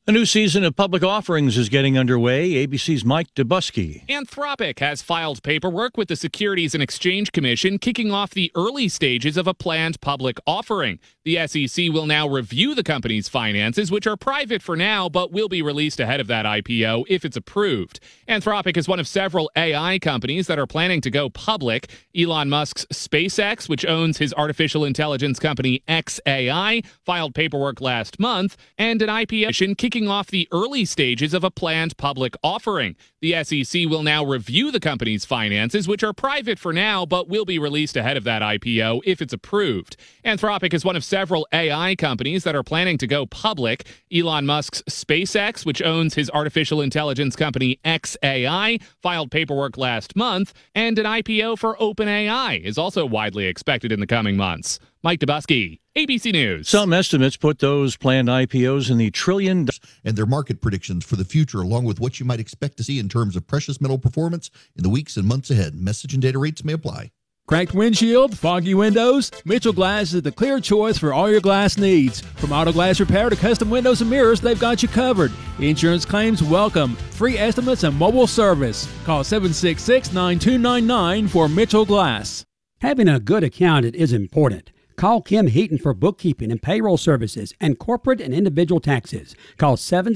A new season of public offerings is getting underway. ABC's Mike Dubusky. Anthropic has filed paperwork with the Securities and Exchange Commission, kicking off the early stages of a planned public offering. The SEC will now review the company's finances, which are private for now, but will be released ahead of that IPO if it's approved. Anthropic is one of several AI companies that are planning to go public. Elon Musk's SpaceX, which owns his artificial intelligence company xAI, filed paperwork last month, and an IPO kicking off the early stages of a planned public offering. The SEC will now review the company's finances, which are private for now, but will be released ahead of that IPO if it's approved. Anthropic is one of several AI companies that are planning to go public. Elon Musk's SpaceX, which owns his artificial intelligence company xAI, filed paperwork last month, and an IPO for OpenAI is also widely expected in the coming months. Mike Dubusky, ABC News. Some estimates put those planned IPOs in the trillion. And their market predictions for the future, along with what you might expect to see in terms of precious metal performance in the weeks and months ahead. Message and data rates may apply. Cracked windshield, foggy windows? Mitchell Glass is the clear choice for all your glass needs. From auto glass repair to custom windows and mirrors, they've got you covered. Insurance claims welcome. Free estimates and mobile service. Call 766-9299 for Mitchell Glass. Having a good accountant is important. Call Kim Heaton for bookkeeping and payroll services and corporate and individual taxes. Call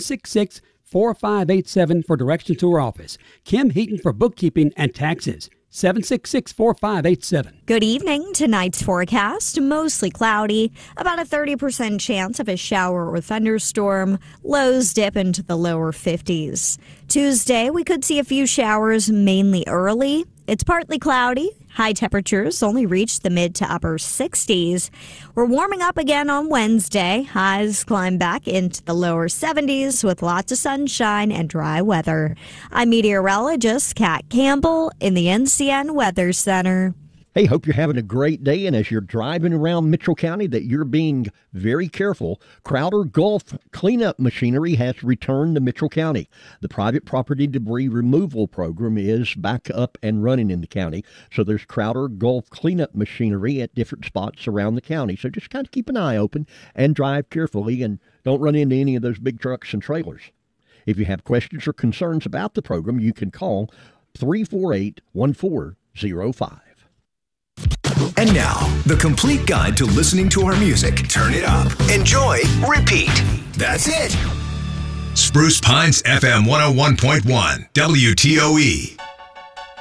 766-4587 for directions to her office. Kim Heaton for bookkeeping and taxes. 766-4587. Good evening. Tonight's forecast, mostly cloudy, about a 30% chance of a shower or thunderstorm. Lows dip into the lower 50s. Tuesday, we could see a few showers, mainly early. It's partly cloudy. High temperatures only reach the mid to upper 60s. We're warming up again on Wednesday. Highs climb back into the lower 70s with lots of sunshine and dry weather. I'm meteorologist Kat Campbell in the NCN Weather Center. Hey, hope you're having a great day, and as you're driving around Mitchell County, that you're being very careful. Crowder Gulf Cleanup Machinery has returned to Mitchell County. The private property debris removal program is back up and running in the county, so there's Crowder Gulf Cleanup Machinery at different spots around the county. So just kind of keep an eye open and drive carefully, and don't run into any of those big trucks and trailers. If you have questions or concerns about the program, you can call 348-1405. And now, the complete guide to listening to our music. Turn it up. Enjoy. Repeat. That's it. Spruce Pines FM 101.1 WTOE.